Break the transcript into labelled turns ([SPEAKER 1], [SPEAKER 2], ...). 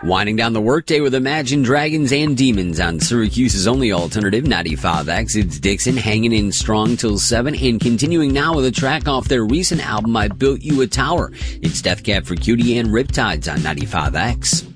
[SPEAKER 1] Winding down the workday with Imagine Dragons and Demons on Syracuse's only alternative, 95X. It's Dixon hanging in strong till 7 and continuing now with a track off their recent album, I Built You a Tower. It's Death Cab for Cutie and Riptides on 95X.